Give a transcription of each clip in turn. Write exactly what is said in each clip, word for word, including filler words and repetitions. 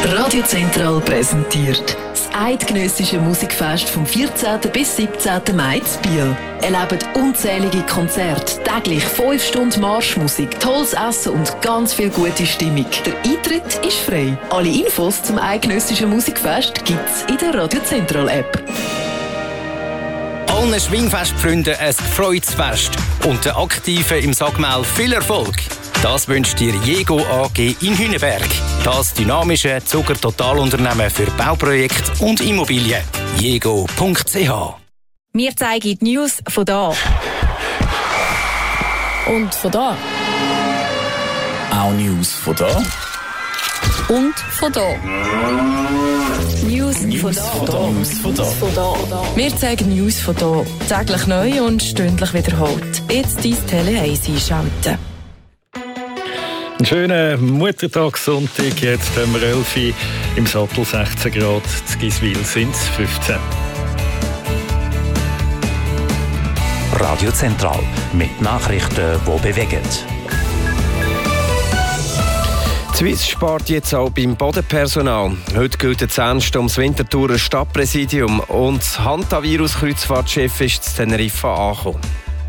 Radio Zentral präsentiert das eidgenössische Musikfest vom vierzehnten bis siebzehnten Mai in Biel. Erlebt unzählige Konzerte, täglich fünf Stunden Marschmusik, tolles Essen und ganz viel gute Stimmung. Der Eintritt ist frei. Alle Infos zum eidgenössischen Musikfest gibt's in der Radio Zentral App. Allen Schwingfestfreunden ein gefreutes Fest und den Aktiven im Sagmel viel Erfolg. Das wünscht dir Jego A G in Hünenberg. Das dynamische Zucker-Totalunternehmen für Bauprojekte und Immobilien. jego punkt c h. Wir zeigen die News von da. Und von da. Auch News von da. Und von da. News, News von da. Von da. News von da. Von da. Wir zeigen News von da. Täglich neu und stündlich wiederholt. Jetzt dein Tele eins einschalten. Einen schönen Muttertagssonntag. Jetzt haben wir elf Uhr im Sattel, sechzehn Grad. In Giswil sind es fünfzehn. Radio Zentral mit Nachrichten, die bewegen. Die Swiss spart jetzt auch beim Bodenpersonal. Heute gilt es ernst ums Winterthurer Stadtpräsidium und das Hantavirus-Kreuzfahrtschiff ist in Teneriffa angekommen.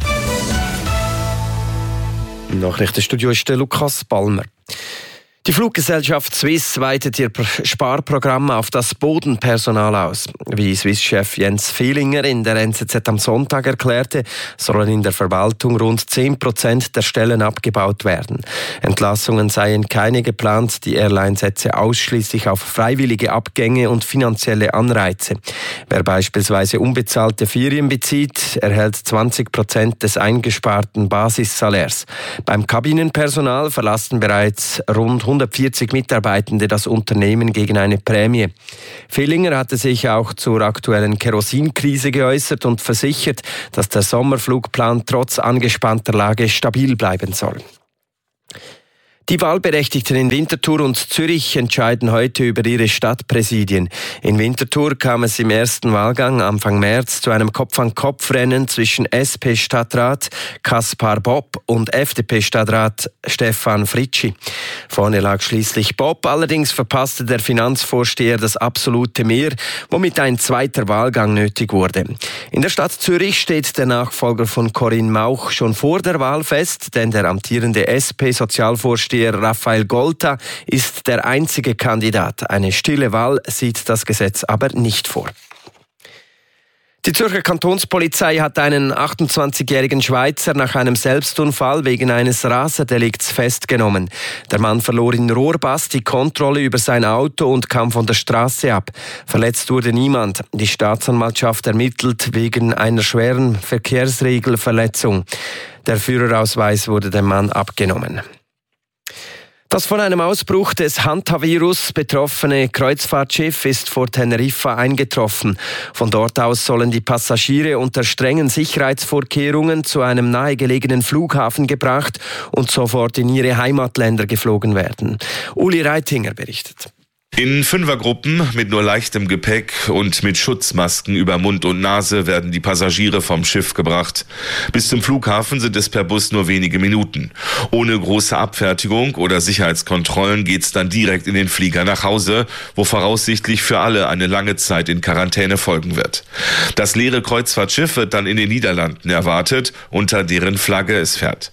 Im Nachrichtenstudio ist der Lukas Balmer. Die Fluggesellschaft Swiss weitet ihr Sparprogramm auf das Bodenpersonal aus. Wie Swiss-Chef Jens Fehlinger in der N Z Z am Sonntag erklärte, sollen in der Verwaltung rund zehn Prozent der Stellen abgebaut werden. Entlassungen seien keine geplant, die Airline setze ausschließlich auf freiwillige Abgänge und finanzielle Anreize. Wer beispielsweise unbezahlte Ferien bezieht, erhält zwanzig Prozent des eingesparten Basissalärs. Beim Kabinenpersonal verlassen bereits rund hundertvierzig Mitarbeitende das Unternehmen gegen eine Prämie. Fehlinger hatte sich auch zur aktuellen Kerosinkrise geäußert und versichert, dass der Sommerflugplan trotz angespannter Lage stabil bleiben soll. Die Wahlberechtigten in Winterthur und Zürich entscheiden heute über ihre Stadtpräsidien. In Winterthur kam es im ersten Wahlgang Anfang März zu einem Kopf-an-Kopf-Rennen zwischen S P-Stadtrat Kaspar Bob und F D P-Stadtrat Stefan Fritschi. Vorne lag schließlich Bob, allerdings verpasste der Finanzvorsteher das absolute Mehr, womit ein zweiter Wahlgang nötig wurde. In der Stadt Zürich steht der Nachfolger von Corinne Mauch schon vor der Wahl fest, denn der amtierende S P-Sozialvorsteher Raphael Golta ist der einzige Kandidat. Eine stille Wahl sieht das Gesetz aber nicht vor. Die Zürcher Kantonspolizei hat einen achtundzwanzigjährigen Schweizer nach einem Selbstunfall wegen eines Raserdelikts festgenommen. Der Mann verlor in Rohrbast die Kontrolle über sein Auto und kam von der Straße ab. Verletzt wurde niemand. Die Staatsanwaltschaft ermittelt wegen einer schweren Verkehrsregelverletzung. Der Führerausweis wurde dem Mann abgenommen. Das von einem Ausbruch des Hantavirus betroffene Kreuzfahrtschiff ist vor Teneriffa eingetroffen. Von dort aus sollen die Passagiere unter strengen Sicherheitsvorkehrungen zu einem nahegelegenen Flughafen gebracht und sofort in ihre Heimatländer geflogen werden. Uli Reitinger berichtet. In Fünfergruppen mit nur leichtem Gepäck und mit Schutzmasken über Mund und Nase werden die Passagiere vom Schiff gebracht. Bis zum Flughafen sind es per Bus nur wenige Minuten. Ohne große Abfertigung oder Sicherheitskontrollen geht's dann direkt in den Flieger nach Hause, wo voraussichtlich für alle eine lange Zeit in Quarantäne folgen wird. Das leere Kreuzfahrtschiff wird dann in den Niederlanden erwartet, unter deren Flagge es fährt.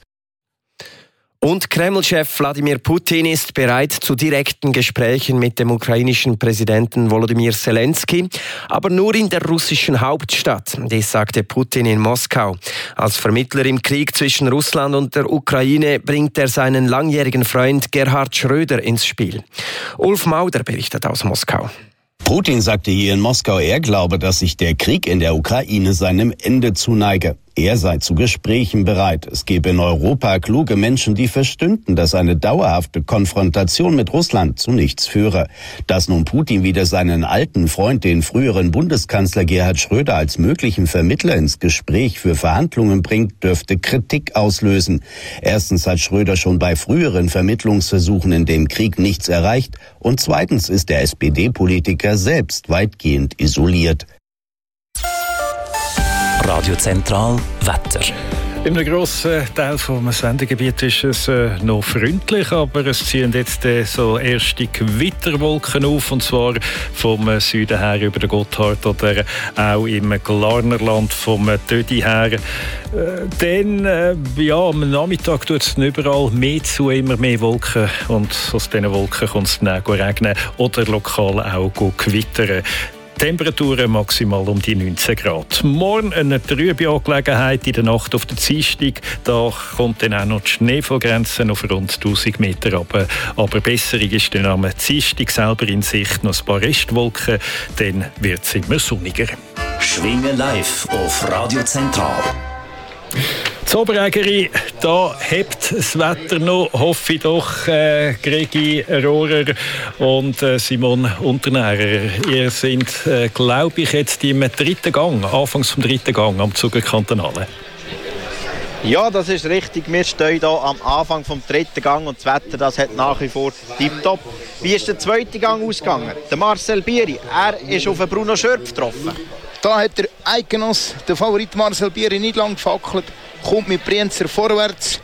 Und Kreml-Chef Wladimir Putin ist bereit zu direkten Gesprächen mit dem ukrainischen Präsidenten Volodymyr Zelensky, aber nur in der russischen Hauptstadt. Dies sagte Putin in Moskau. Als Vermittler im Krieg zwischen Russland und der Ukraine bringt er seinen langjährigen Freund Gerhard Schröder ins Spiel. Ulf Mauder berichtet aus Moskau. Putin sagte hier in Moskau, er glaube, dass sich der Krieg in der Ukraine seinem Ende zuneige. Er sei zu Gesprächen bereit. Es gebe in Europa kluge Menschen, die verstünden, dass eine dauerhafte Konfrontation mit Russland zu nichts führe. Dass nun Putin wieder seinen alten Freund, den früheren Bundeskanzler Gerhard Schröder, als möglichen Vermittler ins Gespräch für Verhandlungen bringt, dürfte Kritik auslösen. Erstens hat Schröder schon bei früheren Vermittlungsversuchen in dem Krieg nichts erreicht. Und zweitens ist der S P D-Politiker selbst weitgehend isoliert. Radio Zentral Wetter. In einem grossen Teil des Sendegebiets ist es äh, noch freundlich, aber es ziehen jetzt äh, so erste Gewitterwolken auf, und zwar vom äh, Süden her über den Gotthard oder auch im Glarnerland vom äh, Tödi her. Äh, dann, äh, ja, am Nachmittag tut es überall mehr zu, immer mehr Wolken, und aus diesen Wolken kommt es dann regnen oder lokal auch gewittern. Temperaturen maximal um die neunzehn Grad. Morgen eine trübe Angelegenheit in der Nacht auf den Dienstag. Da kommt dann auch noch die Schneefallgrenze auf rund tausend Meter runter. Aber Besserung ist dann am Dienstag selber in Sicht, noch ein paar Restwolken. Dann wird es immer sonniger. Schwingen live auf Radio Zentral. Zoberägeri, da hebt das Wetter noch, hoffe ich doch, äh, Gregi Rohrer und äh, Simon Unternährer. Ihr seid, äh, glaube ich, jetzt im dritten Gang, anfangs vom dritten Gang am Zuger Kantonale. Ja, das ist richtig. Wir stehen hier am Anfang vom dritten Gang und das Wetter, das hat nach wie vor tipptopp. Wie ist der zweite Gang ausgegangen? Der Marcel Bieri, er ist auf Bruno Schörpf getroffen. Da hat der Eikenos, der Favorit Marcel Bieri, nicht lang gefackelt, kommt mit Brienzer vorwärts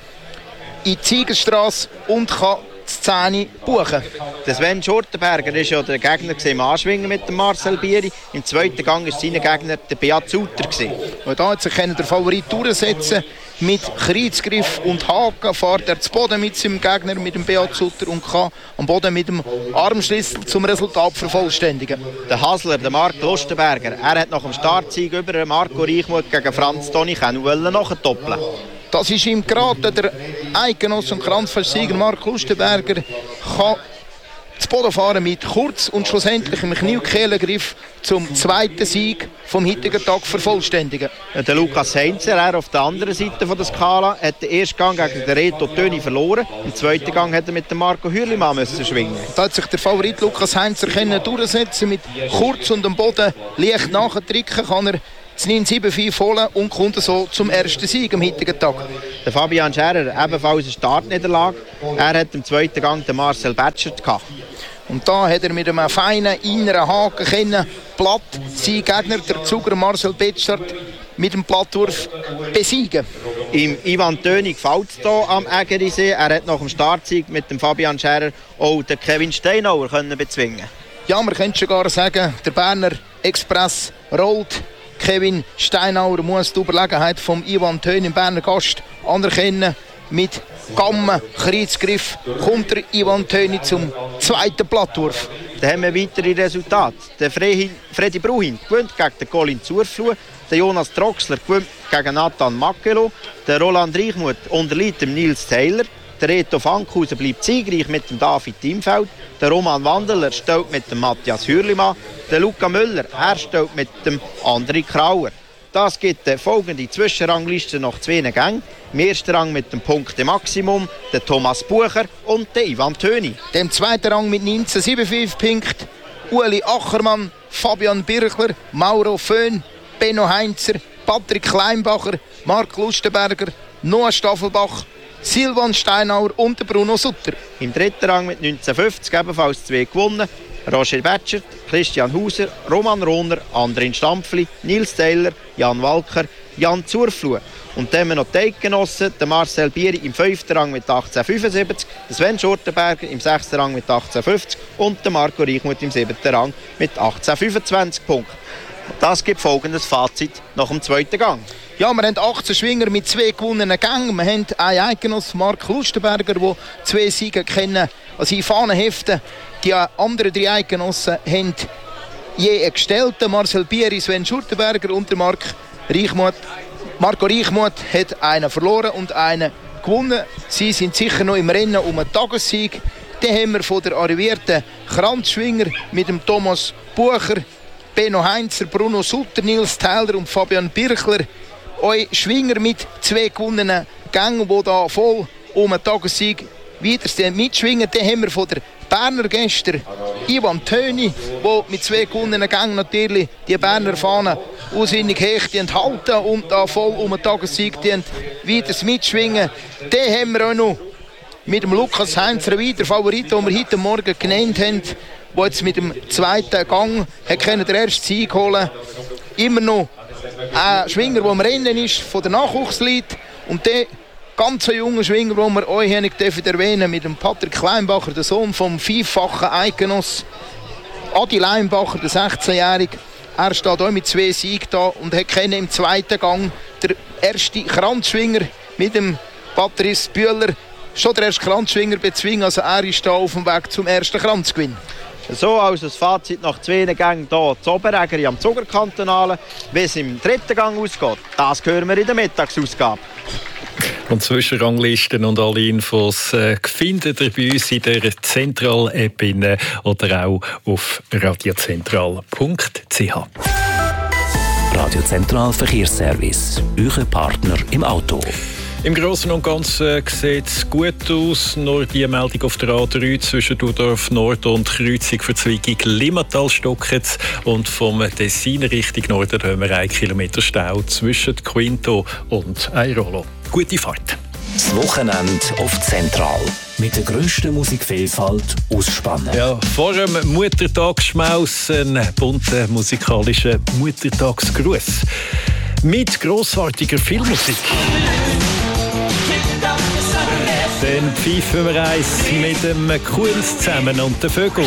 in die Ziegelstrasse und kann die Szene buchen. Der Sven Schurtenberger war ja der Gegner im Anschwingen mit dem Marcel Bieri. Im zweiten Gang war sein Gegner der Beat Suter. Und da hat sich der Favorit durchsetzen. Mit Kreuzgriff und Haken fährt er zu Boden mit seinem Gegner, mit dem Beat Suter, und kann am Boden mit dem Armschlüssel zum Resultat vervollständigen. Der Hasler, der Marc Lustenberger, er hat nach dem Startsieg über Marco Reichmuth gegen Franz Toni nachdoppeln. Das ist ihm geraten. Der Eikenos und Kranzfestsieger Marc Lustenberger kann zu Boden fahren mit Kurz und schlussendlich im Kniekehlegriff zum zweiten Sieg vom heutigen Tag vervollständigen. Der Lukas Heinzer, er auf der anderen Seite von der Skala, hat den ersten Gang gegen den Reto Töni verloren. Im zweiten Gang hat er mit dem Marco Hürlimann müssen schwingen. Da hat sich der Favorit Lukas Heinzer durchsetzen mit Kurz und am Boden leicht nachdrücken, kann er das neun sieben fünf holen und kommt so zum ersten Sieg am heutigen Tag. Der Fabian Scherer, ebenfalls eine Startniederlage. Er hat im zweiten Gang den Marcel Batschert gehabt. Und da hat er mit einem feinen inneren Haken können platt seinen Gegner, der Zuger Marcel Batschert, mit dem Plattwurf besiegen. Im Ivan Töni gefällt es hier am Ägerisee. Er hat nach dem Startsieg mit dem Fabian Scherer auch den Kevin Steinauer können bezwingen. Ja, man könnte sogar sagen, der Berner Express rollt. Kevin Steinauer muss die Überlegenheit vom Ivan Töni, im Berner Gast, anerkennen. Mit Gammen, Kreuzgriff kommt der Ivan Töni zum zweiten Plattwurf. Dann haben wir weitere Resultate. Der Freddy Bruhin gewinnt gegen den Colin Zurfluh. Der Jonas Troxler gewinnt gegen Nathan Makelo. Der Roland Reichmuth unterliegt dem Nils Taylor. Der Reto Fankhausen bleibt siegreich mit dem David Timfeld. Der Roman Wandeler steht mit dem Matthias Hürlimann. Der Luca Müller, er steht mit dem André Krauer. Das gibt eine folgende Zwischenrangliste nach zwei Gängen. Im ersten Rang mit dem Punkte-Maximum der Thomas Bucher und der Ivan Töni. Im zweiten Rang mit neunzehn Komma fünfundsiebzig Punkten Ueli Achermann, Fabian Birchler, Mauro Föhn, Benno Heinzer, Patrick Kleinbacher, Marc Lustenberger, Noah Staffelbach, Silvan Steinauer und Bruno Sutter. Im dritten Rang mit neunzehn Komma fünfzig ebenfalls zwei gewonnen. Roger Batschert, Christian Hauser, Roman Rohner, Andrin Stampfli, Nils Taylor, Jan Walker, Jan Zurfluh. Und dann haben wir noch die Eidgenossen, der Marcel Bieri im fünften Rang mit achtzehn Komma fünfundsiebzig, der Sven Schurtenberger im sechsten Rang mit achtzehn Komma fünfzig und der Marco Reichmuth im siebten Rang mit achtzehn Komma fünfundzwanzig Punkten. Das gibt folgendes Fazit nach dem zweiten Gang. Ja, wir haben achtzehn Schwinger mit zwei gewonnenen Gängen. Wir haben einen Eidgenoss, Marc Lustenberger, der zwei Siege kennen, also in Fahnen heften. Die anderen drei Eidgenossen haben je einen gestellten, Marcel Bieri, Sven Schurtenberger und der Marc Reichmuth. Marco Reichmuth hat einen verloren und einen gewonnen. Sie sind sicher noch im Rennen um einen Tagessieg. Dann haben wir von der arrivierten Kranzschwinger mit dem Thomas Bucher, Benno Heinzer, Bruno Sutter, Nils Taylor und Fabian Birchler. Eure Schwinger mit zwei gewonnenen Gängen, die da voll um einen Tagessieg wieder mitschwingen. Dann haben wir von der Berner Gäste Ivan Töni, der mit zwei gewonnenen Gängen natürlich die Berner Fahne auswendig hecht enthalten und da voll um einen Tagessieg wieder mitschwingen. Dann haben wir auch noch mit dem Lukas Heinzer wieder Favorit, den wir heute Morgen genannt haben, der jetzt mit dem zweiten Gang hat den ersten Sieg holen. Immer noch ein Schwinger, der am Rennen ist, von der Nachwuchslied. Und der ganz junge Schwinger, den wir euch nicht erwähnen, mit dem Patrick Kleinbacher, der Sohn vom vielfachen Eidgenoss Adi Leinbacher, der sechzehnjährige. Er steht auch mit zwei Siegen da und hat im zweiten Gang der erste Kranzschwinger mit dem Patrice Bühler schon der erste Kranzschwinger bezwingen. Also er ist da auf dem Weg zum ersten Kranzgewinn. So also das Fazit nach zwei Gängen hier zu Oberägeri am Zuckerkantonalen. Wie es im dritten Gang ausgeht, das hören wir in der Mittagsausgabe. Und Zwischenranglisten und alle Infos äh, findet ihr bei uns in der Zentral-App oder auch auf radiozentral punkt c h. Radio Zentral Verkehrsservice, euer Partner im Auto. Im Großen und Ganzen sieht es gut aus. Nur die Meldung auf der A drei zwischen Dudorf Nord und Kreuzung Verzweigung Limmatal stockt. Und vom Tessin Richtung Norden haben wir einen Kilometer Stau zwischen Quinto und Airolo. Gute Fahrt. Das Wochenende auf Zentral. Mit der grössten Musikvielfalt ausspannen. Ja, vor dem Muttertagsschmaus ein bunter musikalischer Muttertagsgruß. Mit grossartiger Filmmusik. Dann pfeifen wir eins mit dem Kunz zusammen und den Vögel.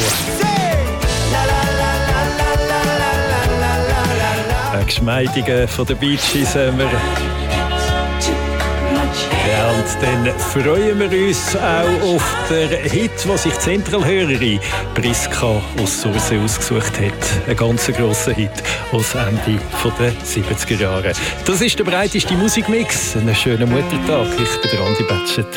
Ein Geschmeidiger von den Bee Gees haben wir. Ja, und dann freuen wir uns auch auf den Hit, den sich die Zentralhörerin Priska aus Sursee ausgesucht hat. Ein ganz grosser Hit aus Ende der siebziger Jahre. Das ist der breiteste Musikmix. Einen schönen Muttertag. Ich bin der Andi Batschet.